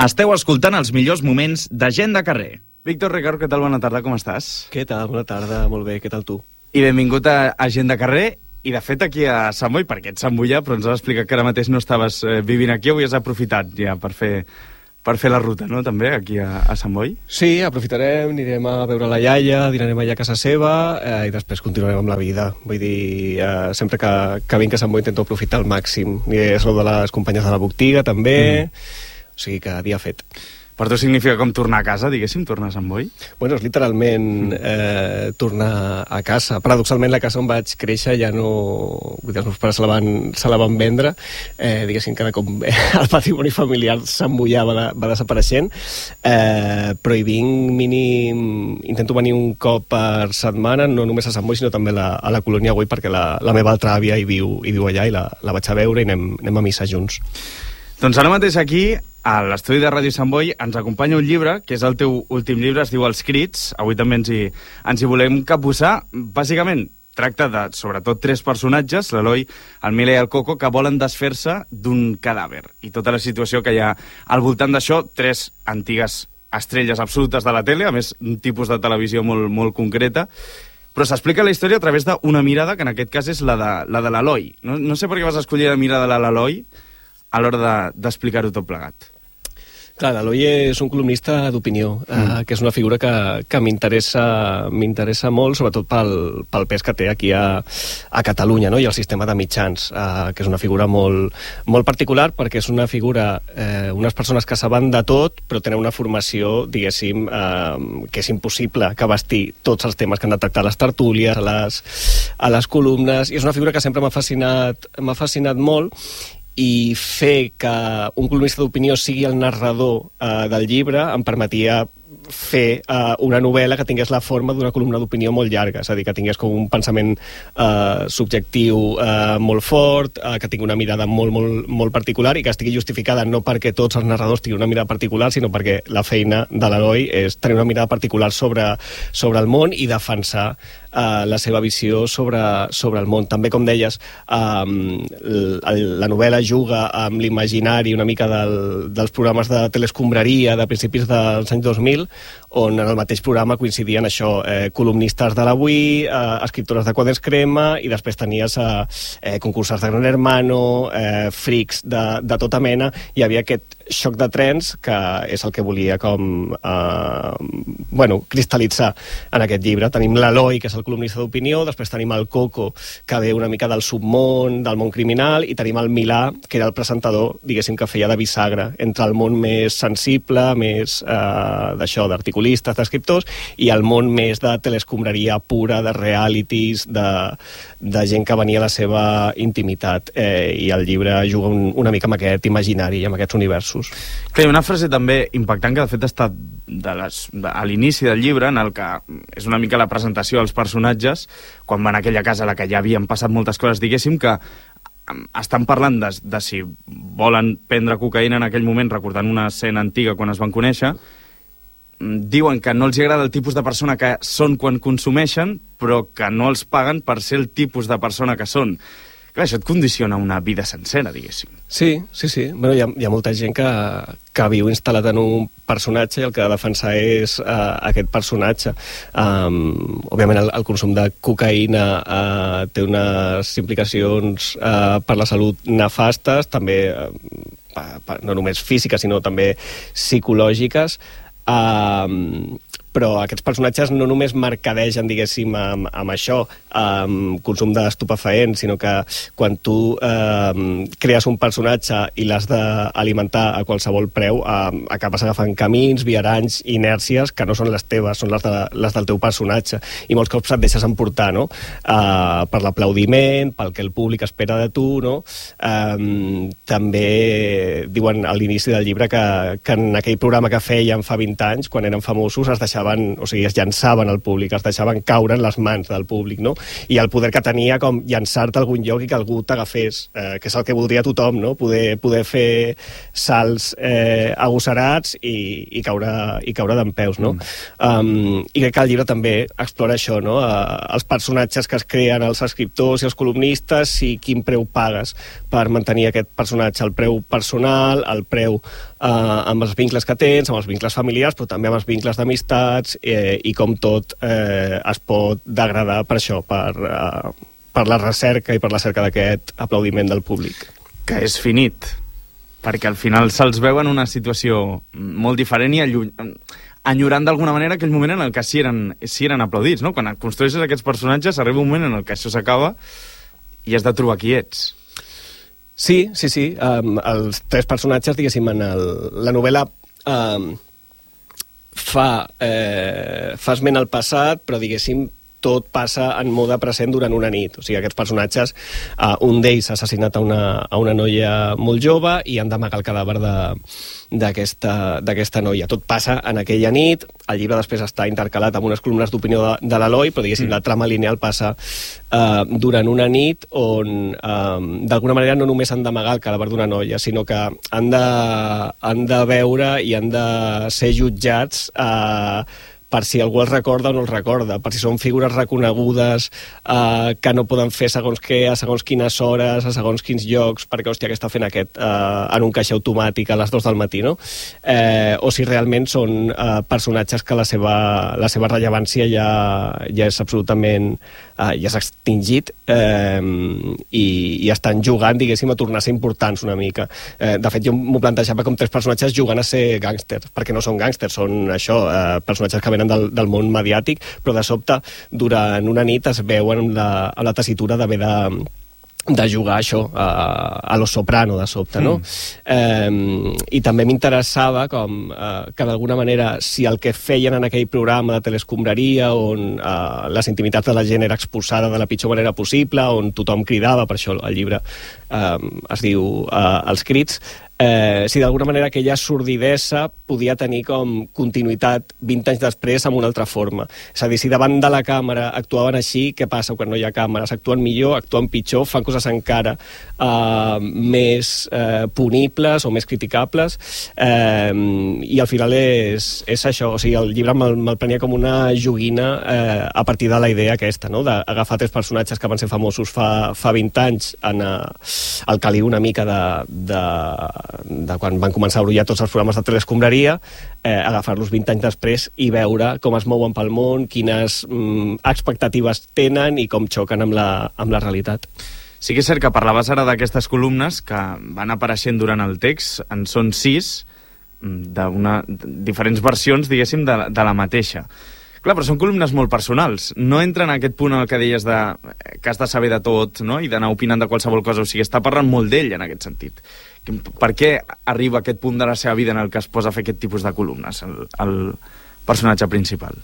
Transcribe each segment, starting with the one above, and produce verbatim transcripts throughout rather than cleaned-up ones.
Esteu escoltant els millors moments de Gent de Carrer. Víctor Ricard, què tal? Bona tarda, com estàs? Què tal? Bona tarda, molt bé, què tal tu? I benvingut a, a Gent de Carrer, i de fet aquí a Sant Boi, perquè ets Sant Boià, però ens has explicat que ara mateix no estaves eh, vivint aquí, avui has aprofitat ja per fer, per fer la ruta, no?, també, aquí a, a Sant Boi. Sí, aprofitarem, anirem a veure la iaia, dinarem allà a casa seva, eh, i després continuarem amb la vida. Vull dir, eh, sempre que, que vinc a Sant Boi intento aprofitar al màxim. Aniré a saludar les companyes de la botiga, també, mm. o sigui que dia fet. Per tu significa com tornar a casa, diguéssim, tornar a Sant Boi? Bueno, és literalment eh, tornar a casa. Paradoxalment, la casa on vaig créixer ja no... Vull dir, els meus pares se la van, se la van vendre. Eh, diguéssim, cada cop el patrimoni familiar Sant Boià va, va desapareixent. Eh, però hi vinc mínim... Intento venir un cop per setmana, no només a Sant Boi, sinó també a la, a la Colònia Güell, perquè la, la meva altra àvia hi viu, hi viu allà i la, la vaig a veure i anem, anem a missa junts. Doncs ara mateix aquí, a l'estudi de Ràdio Sant Boi, ens acompanya un llibre, que és el teu últim llibre, es diu Els Crits. Avui també ens hi, ens hi volem capbussar. Bàsicament, tracta de, sobretot, tres personatges, l'Eloi, el Mila i el Coco, que volen desfer-se d'un cadàver. I tota la situació que hi ha al voltant d'això, tres antigues estrelles absolutes de la tele, a més, un tipus de televisió molt, molt concreta, però s'explica la història a través d'una mirada, que en aquest cas és la de, la de l'Eloi. No, no sé per què vas escollir la mirada de l'Eloi a l'hora d'explicar-ho tot plegat. Clar, l'Eloi és un columnista d'opinió, mm. eh, que és una figura que, que m'interessa m'interessa molt, sobretot pel, pel pes que té aquí a, a Catalunya, no?, i el sistema de mitjans, eh, que és una figura molt, molt particular, perquè és una figura, eh, unes persones que saben de tot, però tenen una formació, diguéssim, eh, que és impossible que abastir tots els temes que han de tractar les tertúlies, a les, a les columnes, i és una figura que sempre m'ha fascinat, m'ha fascinat molt, i fer que un columnista d'opinió sigui el narrador eh, del llibre em permetia fer eh, una novel·la que tingués la forma d'una columna d'opinió molt llarga, és a dir, que tingués com un pensament eh, subjectiu eh, molt fort, eh, que tingui una mirada molt, molt, molt particular i que estigui justificada no perquè tots els narradors tinguin una mirada particular, sinó perquè la feina de l'Eloi és tenir una mirada particular sobre, sobre el món i defensar eh, la seva visió sobre, sobre el món. També, com deies, eh, la novel·la juga amb l'imaginari una mica del, dels programes de telescombraria de principis dels anys dos mil, on en el mateix programa coincidien això, eh, columnistes de l'Avui, eh, escriptores de quaderns crema, i després tenies eh, eh, concursants de Gran Hermano, eh, frics de, de tota mena. Hi havia aquest xoc de trens que és el que volia com eh, bueno, cristal·litzar en aquest llibre. Tenim l'Eloi, que és el columnista d'opinió, després tenim el Coco, que ve una mica del submón, del món criminal, i tenim el Milà, que era el presentador, diguéssim, que feia de bisagra entre el món més sensible, més eh, d'això, d'articulistes, d'escriptors, i el món més de telescombraria pura, de realities, de, de gent que venia a la seva intimitat. Eh, I el llibre juga un, una mica amb aquest imaginari, amb aquests universos. Clar, hi ha una frase també impactant que de fet està de les, de, a l'inici del llibre, en el que és una mica la presentació dels personatges, quan van a aquella casa a la que ja havien passat moltes coses, diguéssim, que estan parlant de, de si volen prendre cocaïna en aquell moment, recordant una escena antiga quan es van conèixer. Diuen que no els agrada el tipus de persona que són quan consumeixen, però que no els paguen per ser el tipus de persona que són. Clar, això et condiciona una vida sencera, diguéssim. Sí, sí, sí. Bueno, hi ha, hi ha molta gent que, que viu instal·lat en un personatge i el que ha de defensar és uh, aquest personatge. Um, òbviament, el, el consum de cocaïna uh, té unes implicacions uh, per la salut nefastes, també uh, no només físiques, sinó també psicològiques. Um, però aquests personatges no només mercadegen, diguéssim, amb, amb això, amb consum d'estupefaents, sinó que quan tu eh, crees un personatge i l'has d'alimentar a qualsevol preu, eh, acabes agafant camins, viaranys, inèrcies que no són les teves, són les, de, les del teu personatge, i molts cops et deixes emportar, no?, eh, per l'aplaudiment, pel que el públic espera de tu, no? Eh, també diuen a l'inici del llibre que, que en aquell programa que feien fa vint anys, quan eren famosos, es deixava deixaven, o sigui, es llançaven al públic, es deixaven caure en les mans del públic, no? I el poder que tenia com llançar-te a algun lloc i que algú t'agafés, eh, que és el que voldria tothom, no? Poder, poder fer salts eh, agosarats i, i caure, i caure dempeus, no? Mm. Um, I crec que el llibre també explora això, no? Uh, els personatges que es creen els escriptors i els columnistes i quin preu pagues per mantenir aquest personatge, el preu personal, el preu uh, amb els vincles que tens, amb els vincles familiars, però també amb els vincles d'amistats eh, i com tot eh, es pot degradar per això, per, uh, per la recerca i per la cerca d'aquest aplaudiment del públic. Que és finit, perquè al final se'ls veu en una situació molt diferent i alluny... enyorant d'alguna manera aquell moment en el que sí eren, sí eren aplaudits, no? Quan construeixes aquests personatges arriba un moment en el que això s'acaba i has de trobar qui ets. Sí, sí, sí. Um, els tres personatges, diguéssim, en el, la novel·la um, fa, eh, fa esment al passat, però, diguéssim, tot passa en mode present durant una nit. O sigui, aquests personatges, uh, un d'ells ha assassinat a una, a una noia molt jove i han d'amagar el cadàver d'aquesta noia. Tot passa en aquella nit, el llibre després està intercalat amb unes columnes d'opinió de, de l'Eloi, però diguéssim, mm. la trama lineal passa uh, durant una nit on uh, d'alguna manera no només han d'amagar el cadàver d'una noia, sinó que han de, han de veure i han de ser jutjats uh, per si algú els recorda o no els recorda, per si són figures reconegudes eh, que no poden fer segons què, a segons quines hores, a segons quins llocs, perquè, hòstia, què està fent aquest eh, en un caixer automàtic a les dues del matí, no? Eh, o si realment són eh, personatges que la seva, la seva rellevància ja, ja és absolutament... Eh, ja s'ha extingit eh, i, i estan jugant, diguéssim, a tornar a ser importants una mica. Eh, de fet, jo m'ho plantejava com tres personatges jugant a ser gàngsters, perquè no són gàngsters, són això, eh, personatges que venen Del, del món mediàtic, però de sobte durant una nit es veuen amb la, amb la tessitura d'haver de, de jugar això a, a Los Soprano de sobte, no? Mm. Eh, I també m'interessava com eh, que d'alguna manera, si el que feien en aquell programa de telescombraria on eh, les intimitats de la gent era exposada de la pitjor manera possible, on tothom cridava, per això el llibre eh, es diu eh, Els crits, Eh, si d'alguna manera aquella sordidesa podia tenir com continuïtat vint anys després amb una altra forma. És a dir, si davant de la càmera actuaven així, què passa quan no hi ha càmeres? Actuen millor, actuen pitjor, fan coses encara eh, més eh, punibles o més criticables, eh, i al final és, és això. O sigui, el llibre me'l, me'l prenia com una joguina eh, a partir de la idea aquesta, no? D'agafar tres personatges que van ser famosos fa, fa vint anys en eh, el caliu una mica de... de de quan van començar a brollar tots els programes de telescombraria, eh, agafar-los vint anys després i veure com es mouen pel món, quines mm, expectatives tenen i com xoquen amb la, amb la realitat. Sí que és cert que parlaves ara d'aquestes columnes que van apareixent durant el text, en són sis, d'una, diferents versions, diguéssim, de, de la mateixa. Clar, però són columnes molt personals. No entren en aquest punt en el que deies de, que has de saber de tot, no? I d'anar opinant de qualsevol cosa. O sigui, està parlant molt d'ell en aquest sentit. Per què arriba a aquest punt de la seva vida en el que es posa a fer aquest tipus de columnes, el, el personatge principal?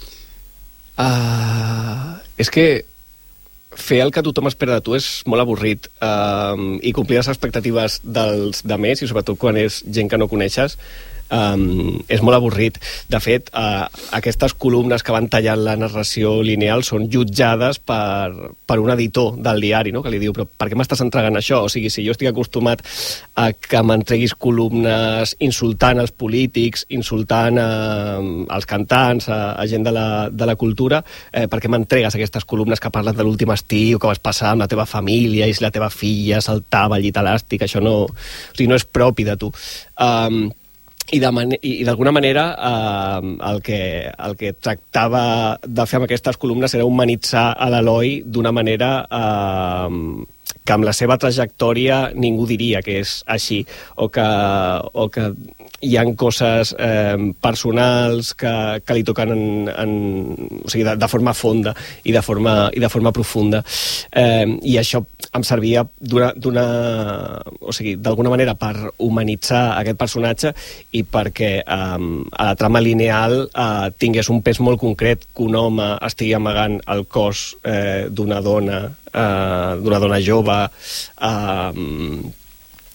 Uh, és que fer el que tothom espera de tu és molt avorrit, uh, i complir les expectatives dels de més, i sobretot quan és gent que no coneixes, Um, és molt avorrit. De fet, uh, aquestes columnes que van tallant la narració lineal són jutjades per, per un editor del diari, no? Que li diu, però per què m'estàs entregant això? O sigui, si jo estic acostumat a que m'entreguis columnes insultant els polítics, insultant uh, els cantants, a, a gent de la, de la cultura, eh, per què m'entregues aquestes columnes que parlen de l'últim estiu, que vas passar amb la teva família, i si la teva filla saltava al llit elàstic? Això no, o sigui, no és propi de tu. Um, I d'alguna manera eh, el, que, el que tractava de fer amb aquestes columnes era humanitzar a l'Eloi d'una manera eh, que amb la seva trajectòria ningú diria que és així, o que, o que hi ha coses eh, personals que, que li toquen en, en, o sigui, de, de forma fonda i de forma, i de forma profunda. Eh, I això em servia d'una, d'una, o sigui, d'alguna manera per humanitzar aquest personatge i perquè eh, a la trama lineal eh, tingués un pes molt concret que un home estigui amagant el cos eh, d'una dona, eh, d'una dona jove, eh,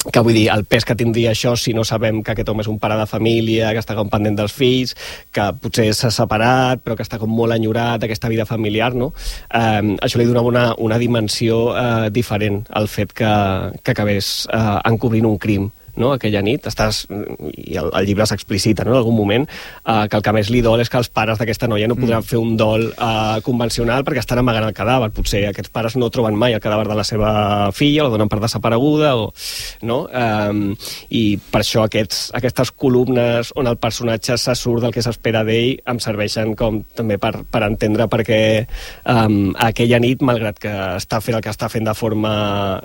que vull dir, el pes que tindria això si no sabem que aquest home és un pare de família, que està com pendent dels fills, que potser s'ha separat, però que està com molt enyorat, aquesta vida familiar, no? Eh, això li donava una, una dimensió eh, diferent al fet que, que acabés eh, encobrint un crim, no? Aquella nit, estàs, i el, el llibre s'explicita, no? En algun moment, eh, que el que més li dol és que els pares d'aquesta noia no podran mm. fer un dol eh, convencional perquè estan amagant el cadàver. Potser aquests pares no troben mai el cadàver de la seva filla, la donen per desapareguda, o, no? Eh, I per això aquests, aquestes columnes on el personatge se surt del que s'espera d'ell em serveixen com també per, per entendre perquè eh, aquella nit, malgrat que està fent el que està fent de forma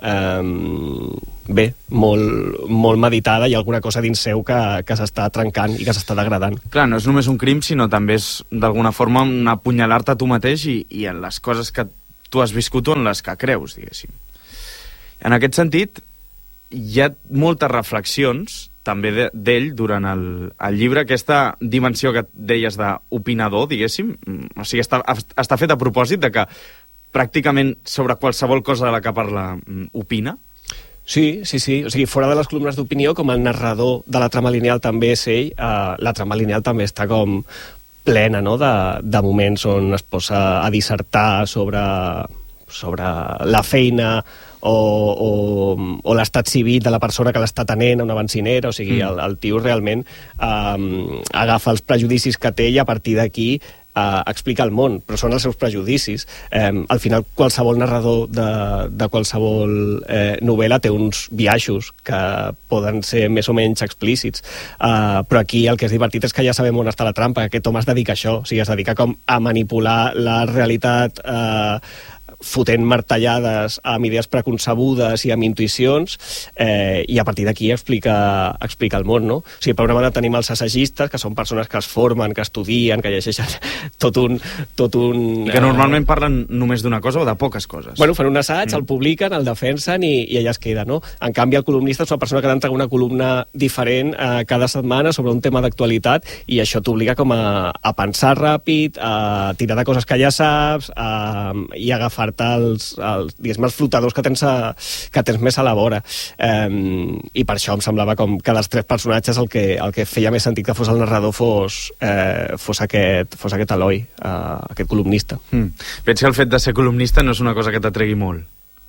eh, bé, molt, molt meditada, hi ha alguna cosa dins seu que, que s'està trencant i que s'està degradant. Clar, no és només un crim, sinó també és d'alguna forma un apunyalar-te a tu mateix i, i en les coses que tu has viscut o en les que creus, diguéssim. En aquest sentit, hi ha moltes reflexions també d'ell durant el, el llibre, aquesta dimensió que deies d'opinador, diguéssim, o sigui, està, està fet a propòsit de que pràcticament sobre qualsevol cosa de la que parla opina. Sí, sí, sí. O sigui, fora de les columnes d'opinió, com el narrador de la trama lineal també és ell, eh, la trama lineal també està com plena, no?, de, de moments on es posa a dissertar sobre, sobre la feina o, o, o l'estat civil de la persona que l'està tenent a una bencinera. O sigui, mm. el, el tio realment eh, agafa els prejudicis que té i a partir d'aquí Uh, explica el món, però són els seus prejudicis. Um, al final, qualsevol narrador de, de qualsevol eh, novel·la té uns biaixos que poden ser més o menys explícits, uh, però aquí el que és divertit és que ja sabem on està la trampa. Aquest home es dedica a això, o sigui, es dedica com a manipular la realitat eh, fotent martellades amb idees preconcebudes i amb intuïcions, eh, i a partir d'aquí explica, explica el món, no? O sigui, per una banda tenim els assagistes, que són persones que es formen, que estudien, que llegeixen tot un... Tot un I que normalment eh... parlen només d'una cosa o de poques coses. Bueno, fan un assaig, mm. el publiquen, el defensen i, i allà es queda, no? En canvi, el columnista és una persona que ha d'entregar una columna diferent eh, cada setmana sobre un tema d'actualitat i això t'obliga com a, a pensar ràpid, a tirar de coses que ja saps, a, i agafar els, els, diguéssim, els flotadors que tens, a, que tens més a la vora. Um, I per això em semblava com que dels tres personatges el que, el que feia més sentit que fos el narrador fos, eh, fos, aquest, fos aquest Eloi, uh, aquest columnista. Mm. Veig que el fet de ser columnista no és una cosa que t'atregui molt.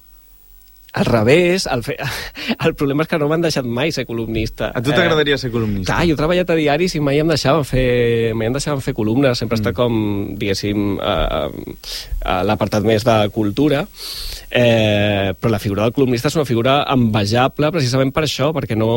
Al revés, el, fe... el problema és que no m'han deixat mai ser columnista. A tu t'agradaria ser columnista? Clar, jo he treballat a diaris i mai em deixaven fer, mai em deixaven fer columnes, sempre mm. està com, diguéssim, a, a l'apartat més de cultura, eh, però la figura del columnista és una figura envejable precisament per això, perquè no...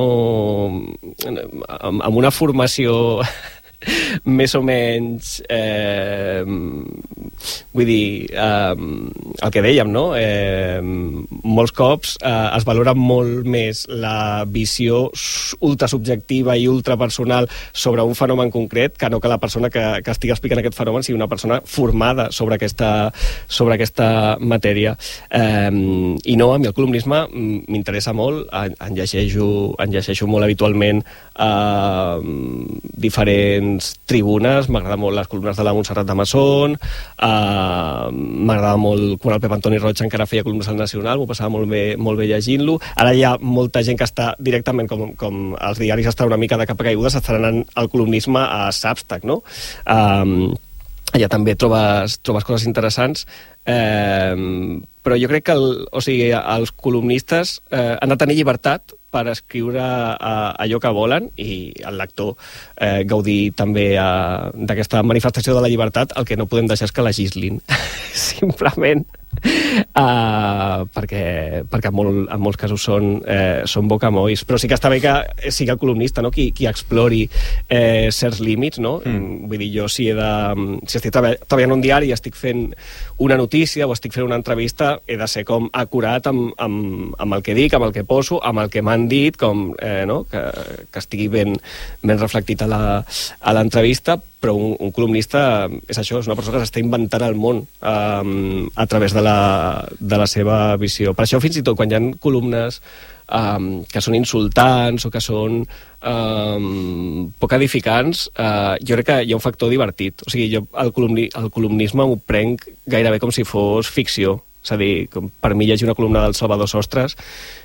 amb una formació més o menys eh, vull dir eh, el que dèiem, no? Eh, molts cops eh, es valora molt més la visió ultrasubjectiva i ultrapersonal sobre un fenomen concret que no que la persona que, que estigui explicant aquest fenomen sigui una persona formada sobre aquesta, sobre aquesta matèria. Eh, i no, a mi el columnisme m'interessa molt, en, en, llegeixo, en llegeixo molt habitualment eh, diferents tribunes, m'agrada molt les columnes de la Montserrat de Masson, uh, m'agradava molt quan el Pep Antoni Roig encara feia columnes al Nacional, m'ho passava molt bé, molt bé llegint-lo. Ara hi ha molta gent que està directament, com, com els diaris estan una mica de capa caiguda, s'estan anant al columnisme a Substack, no? Um, allà també trobes, trobes coses interessants, eh, però jo crec que el, o sigui, els columnistes eh, han de tenir llibertat per escriure uh, allò que volen i el lector eh, gaudir també uh, d'aquesta manifestació de la llibertat. El que no podem deixar és que legislin simplement uh, perquè, perquè en, molt, en molts casos són, eh, són bocamolls, però sí que està bé que sigui el columnista, no? qui, qui explori eh, certs límits, no? Mm. Vull dir, jo si, he de, si estic treballant en un diari i estic fent una notícia o estic fent una entrevista, he de ser com acurat amb, amb, amb el que dic, amb el que poso, amb el que m'han dit, com, eh, no? que, que estigui ben, ben reflectit a l'entrevista, però un, un columnista és això, és una persona que s'està inventant el món um, a través de la, de la seva visió. Per això fins i tot quan hi ha columnes um, que són insultants o que són um, poc edificants, uh, jo crec que hi ha un factor divertit. O sigui, jo el, columni, el columnisme m'ho prenc gairebé com si fos ficció. És a dir, com per mi llegir una columna del Salvador Sostres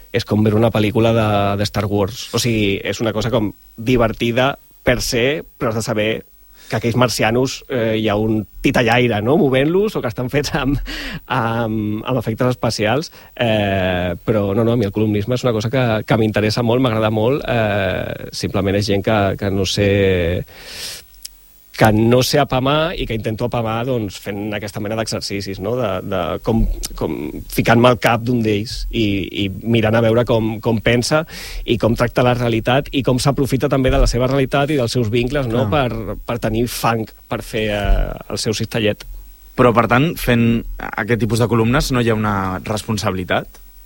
és com veure una pel·lícula de, de Star Wars. O sigui, és una cosa com divertida per se, però has de saber que aquells marcianos eh, hi ha un titellaire, no?, movent-los, o que estan fets amb, amb, amb efectes especials, eh, però no, no, a mi el columnisme és una cosa que, que m'interessa molt, m'agrada molt, eh, simplement és gent que, que no sé que no sé apamar i que intento apamar doncs, fent aquesta mena d'exercicis, no? de, de com, com ficant-me al cap d'un d'ells i, i mirant a veure com, com pensa i com tracta la realitat i com s'aprofita també de la seva realitat i dels seus vincles, no? per, per tenir fang per fer eh, el seu cistellet. Però, per tant, fent aquest tipus de columnes no hi ha una responsabilitat?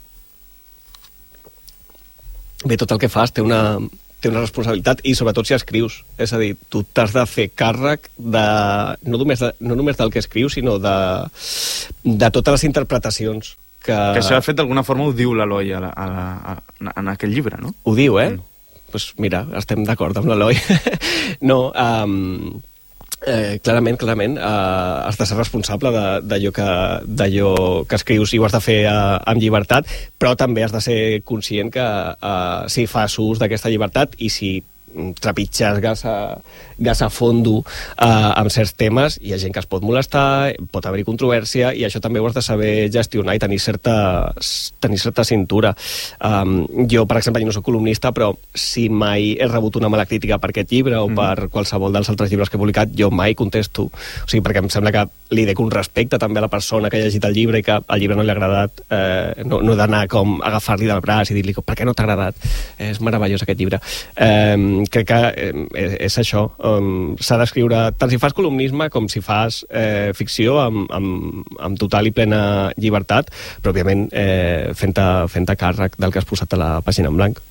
Bé, tot el que fas té una... té una responsabilitat, i sobretot si escrius. És a dir, tu t'has de fer càrrec de, no, només de, no només del que escrius, sinó de, de totes les interpretacions. Que, que això, de fet, d'alguna forma ho diu l'Eloi a la, a la, a, en aquell llibre, no? Ho diu, eh? Mm. Pues mira, estem d'acord amb l'Eloi. no, um, eh, clarament, clarament, eh, has de ser responsable d'allò que, d'allò que escrius i ho has de fer eh, amb llibertat, però també has de ser conscient que eh, si fas ús d'aquesta llibertat i si trepitges gas a, gas a fondo eh, amb certs temes, hi ha gent que es pot molestar, pot haver-hi controvèrsia, i això també ho has de saber gestionar i tenir certa, tenir certa cintura. Um, jo, per exemple, jo no soc columnista, però si mai he rebut una mala crítica per aquest llibre o mm. per qualsevol dels altres llibres que he publicat, jo mai contesto. O sigui, perquè em sembla que li dec un respecte també a la persona que ha llegit el llibre i que el llibre no li ha agradat. Eh, no, no he d'anar com a agafar-li del braç i dir-li per què no t'ha agradat. És meravellós aquest llibre. Eh, crec que eh, és això, um, s'ha d'escriure tant si fas columnisme com si fas eh, ficció amb, amb, amb total i plena llibertat, però òbviament eh, fent-te fent-te càrrec del que has posat a la pàgina en blanc.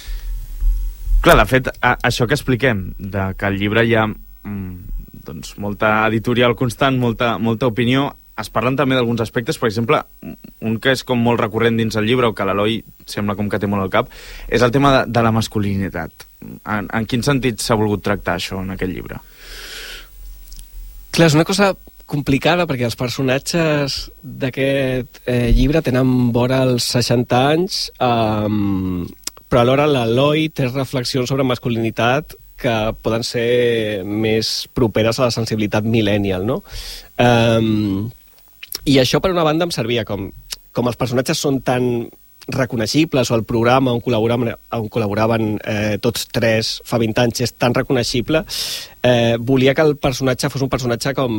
Clar, de fet, a, això que expliquem, de que al llibre hi ha mm, doncs, molta editorial constant, molta, molta opinió, es parlen també d'alguns aspectes, per exemple, un que és com molt recurrent dins el llibre, o que l'Eloi sembla com que té molt al cap, és el tema de, de la masculinitat. En, en quin sentit s'ha volgut tractar això en aquest llibre? Clar, és una cosa complicada, perquè els personatges d'aquest eh, llibre tenen vora els seixanta anys, um, però alhora l'Eloi té reflexions sobre masculinitat que poden ser més properes a la sensibilitat millennial, no? Um, I això, per una banda, em servia com, com els personatges són tan reconeixibles, o el programa on col·laboraven, on col·laboraven eh, tots tres fa vint anys és tan reconeixible, eh, volia que el personatge fos un personatge com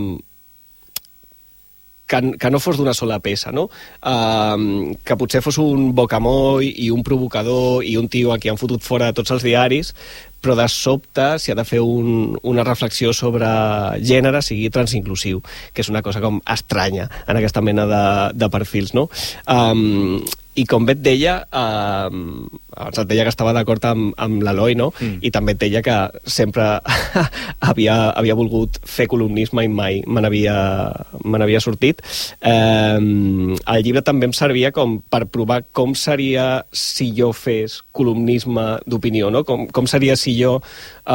que, que no fos d'una sola peça, no? Uh, que potser fos un bocamoll i un provocador i un tio a qui han fotut fora de tots els diaris, però de sobte s'hi ha de fer un, una reflexió sobre gènere, sigui transinclusiu, que és una cosa com estranya en aquesta mena de, de perfils, no? Um, I com bé et deia, eh, abans et deia que estava d'acord amb, amb l'Eloi, no? Mm. I també et deia que sempre havia, havia volgut fer columnisme i mai me n'havia me n'havia sortit. Eh, el llibre també em servia com per provar com seria si jo fes columnisme d'opinió, no? Com, com seria si jo, eh,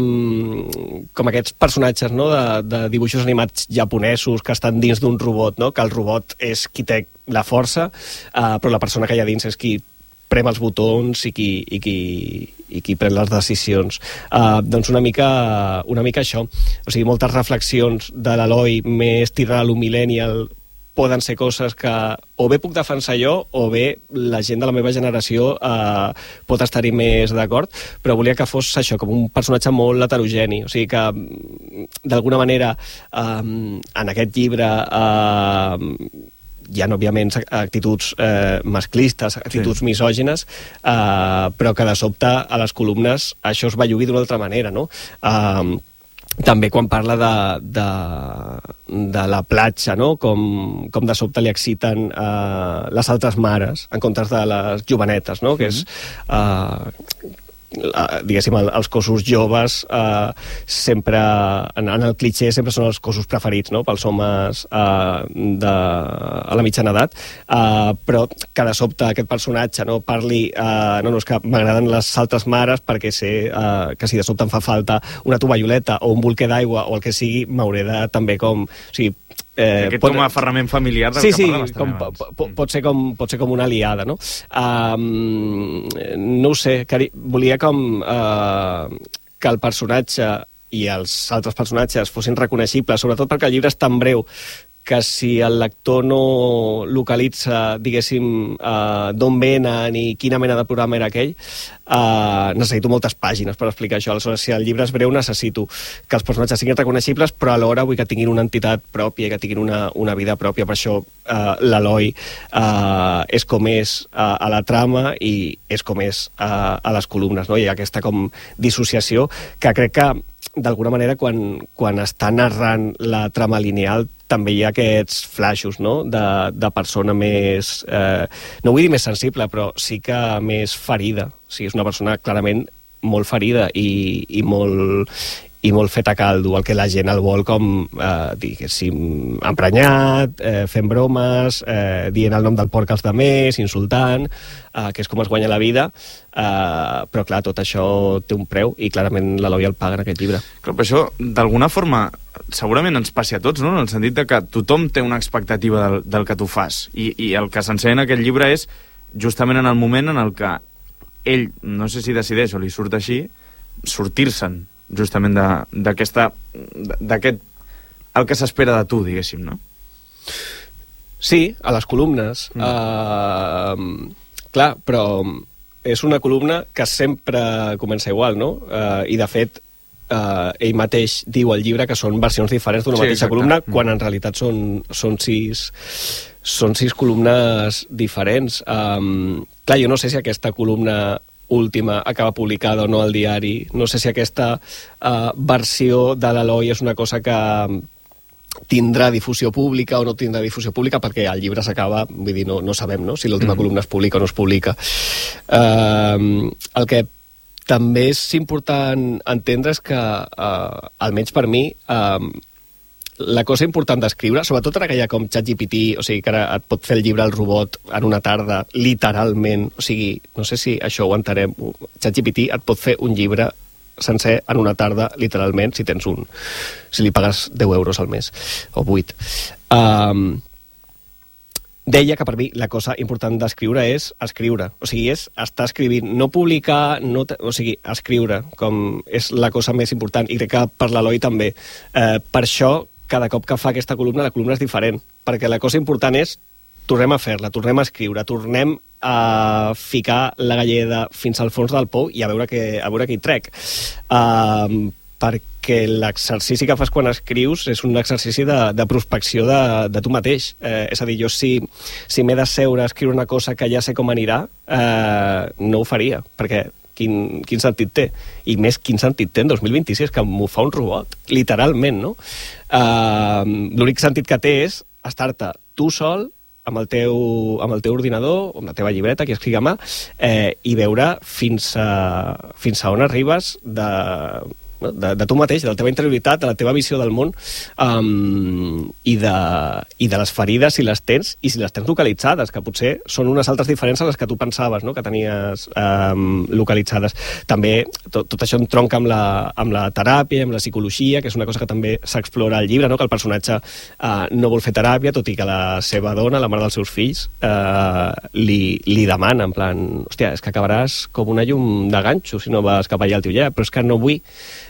amb com aquests personatges, no? de, de dibuixos animats japonesos que estan dins d'un robot, no? Que el robot és qui té la força, eh, però la persona que hi ha dins és qui prem els botons i qui, i qui, i qui pren les decisions. Uh, doncs una mica, una mica això. O sigui, moltes reflexions de l'Eloi més tirant a lo millennial poden ser coses que o bé puc defensar jo o bé la gent de la meva generació eh, pot estar-hi més d'acord, però volia que fos això, com un personatge molt heterogeni, o sigui que d'alguna manera eh, en aquest llibre eh, hi ha, òbviament, actituds eh, masclistes, actituds sí. misògines, eh, però que de sobte a les columnes això es bellugui d'una altra manera, no? Eh, també quan parla de, de, de la platja, no? Com, com de sobte li exciten eh, les altres mares en comptes de les jovenetes, no? Mm-hmm. Que és... Eh, diguéssim, els cossos joves eh, sempre, en, en el clitxé sempre són els cossos preferits, no? Pels homes eh, de, a la mitjana edat, eh, però que de sobte aquest personatge no parli, eh, no, no, és que m'agraden les altres mares perquè sé eh, que si de sobte em fa falta una tovalloleta o un bolquer d'aigua o el que sigui, m'hauré de també com... O sigui, Eh, Aquest pot... com a aferrament familiar del sí, que sí, parlàvem com, pot, pot, ser com, pot ser com una aliada, no? Um, no ho sé, Cari, volia com uh, que el personatge i els altres personatges fossin reconeixibles, sobretot perquè el llibre és tan breu que si el lector no localitza, diguéssim, uh, d'on venen i quina mena de programa era aquell, uh, necessito moltes pàgines per explicar això. Aleshores, si el llibre és breu, necessito que els personatges siguin reconeixibles, però alhora vull que tinguin una entitat pròpia i que tinguin una, una vida pròpia. Per això uh, l'Eloi uh, és com és uh, a la trama i és com és uh, a les columnes, no? Hi ha aquesta com dissociació que crec que d'alguna manera, quan, quan està narrant la trama lineal, també hi ha aquests flaixos, no?, de, de persona més... Eh, no vull dir més sensible, però sí que més ferida. O sigui, és una persona clarament molt ferida i, i molt... i molt fet a caldo, el que la gent el vol com, eh, diguéssim, emprenyat, eh, fent bromes, eh, dient el nom del porc als demés, insultant, eh, que és com es guanya la vida, eh, però clar, tot això té un preu i clarament l'Eloi el paga en aquest llibre. Clar, però això, d'alguna forma, segurament ens passi a tots, no?, en el sentit de que tothom té una expectativa del, del que tu fas, i, i el que s'ensenya en aquest llibre és justament en el moment en el que ell, no sé si decideix o li surt així, sortir-se'n justament d'aquesta d'aquest el que s'espera de tu, diguéssim, no? Sí, a les columnes. Mm. Uh, clar, però és una columna que sempre comença igual, no? Uh, I, de fet, uh, ell mateix diu al llibre que són versions diferents d'una sí, mateixa exacte. columna, mm. quan en realitat són, són sis són sis columnes diferents. Um, clar, jo no sé si aquesta columna última acaba publicada o no al diari. No sé si aquesta uh, versió de l'Eloi és una cosa que tindrà difusió pública o no tindrà difusió pública, perquè el llibre s'acaba, vull dir, no, no sabem, no?, si l'última mm. columna es publica o no es publica. Uh, el que també és important entendre és que, uh, almenys per mi, uh, la cosa important d'escriure, sobretot ara que hi ha com ChatGPT, o sigui, que ara et pot fer el llibre al robot en una tarda, literalment, o sigui, no sé si això ho entenem, ChatGPT et pot fer un llibre sencer en una tarda, literalment, si tens un, si li pagues deu euros al mes, o vuit. Um, deia que per mi la cosa important d'escriure és escriure, o sigui, és estar escrivint, no publicar, no o sigui, escriure, com és la cosa més important, i crec que per l'Eloi també. Eh, per això, cada cop que fa aquesta columna, la columna és diferent, perquè la cosa important és tornem a fer-la, tornem a escriure, tornem a ficar la galleda fins al fons del pou i a veure què, a veure què hi trec. Uh, perquè l'exercici que fas quan escrius és un exercici de, de prospecció de, de tu mateix. Eh, és a dir, jo si, si m'he de seure a escriure una cosa que ja sé com anirà, eh, no ho faria, perquè Quin, quin sentit té? I més, quin sentit té en dos mil vint-i-sis, que m'ho fa un robot, literalment, no? Uh, l'únic sentit que té és estar-te tu sol amb el teu, amb el teu ordinador, amb la teva llibreta, que escrigui a mà, eh, i veure fins a, fins a on arribes de... De, de tu mateix, de la teva interioritat, de la teva visió del món, um, i, de, i de les ferides, si les tens, i si les tens localitzades, que potser són unes altres diferents a les que tu pensaves, no?, que tenies um, localitzades. També tot, tot això entronca amb la, amb la teràpia, amb la psicologia, que és una cosa que també s'explora al llibre, no?, que el personatge uh, no vol fer teràpia, tot i que la seva dona, la mare dels seus fills, uh, li, li demana, en plan, hòstia, és que acabaràs com una llum de ganxo si no vas cap allà al teu llar, però és que no vull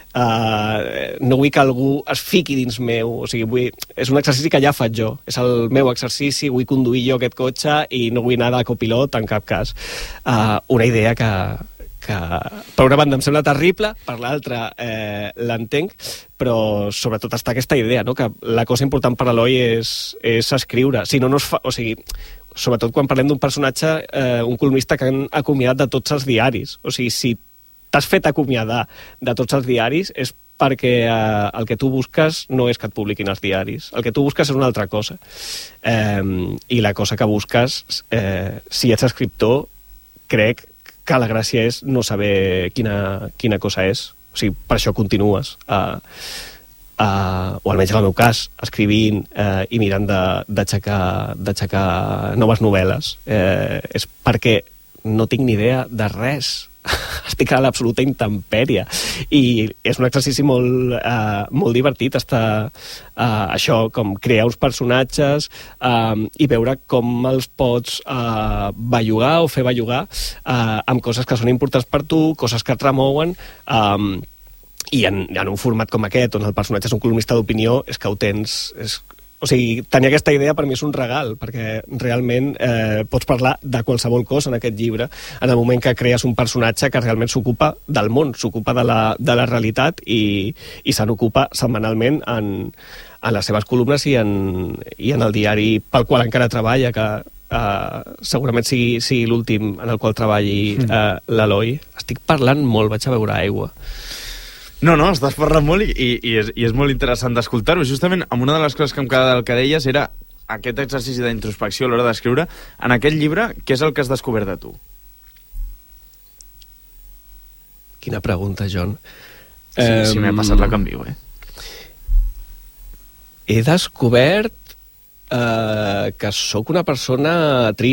Uh, no vull que algú es fiqui dins meu, o sigui, vull, és un exercici que ja faig jo, és el meu exercici, vull conduir jo aquest cotxe i no vull anar de copilot en cap cas. Uh, una idea que, que per una banda em sembla terrible, per l'altra eh, l'entenc, però sobretot està aquesta idea, no?, que la cosa important per l'Eloi és, és escriure, si no, no es fa, o sigui, sobretot quan parlem d'un personatge, eh, un columnista que han acomiadat de tots els diaris, o sigui, si t'has fet acomiadar de tots els diaris és perquè eh, el que tu busques no és que et publiquin els diaris. El que tu busques és una altra cosa. Eh, I la cosa que busques, eh, si ets escriptor, crec que la gràcia és no saber quina, quina cosa és. O sigui, per això continues. Eh, eh, o almenys en el meu cas, escrivint eh, i mirant d'aixecar d'aixecar noves novel·les. Eh, és perquè no tinc ni idea de res. estic a l'absoluta intempèrie. I és un exercici molt, uh, molt divertit, estar uh, això, com crear uns personatges uh, i veure com els pots uh, bellugar o fer bellugar uh, amb coses que són importants per tu, coses que et remouen, um, i en, en un format com aquest, on el personatge és un columnista d'opinió, és que ho tens... És, o sigui, tenir aquesta idea per mi és un regal, perquè realment eh, pots parlar de qualsevol cosa en aquest llibre, en el moment que crees un personatge que realment s'ocupa del món, s'ocupa de, la, de la realitat i, i se n'ocupa setmanalment en, en les seves columnes i en, i en el diari pel qual encara treballa, que eh, segurament sigui, sigui l'últim en el qual treballi eh, l'Eloi. Estic parlant molt, vaig a beure aigua. No, no, estàs parlant molt i, i, és, i és molt interessant d'escoltar-ho. Justament, amb una de les coses que em quedava del que deies era aquest exercici d'introspecció a l'hora d'escriure. En aquest llibre, què és el que has descobert de tu? Quina pregunta, John. Sí, um... sí m'he passat la canvio, eh? He descobert eh, que sóc una persona trista.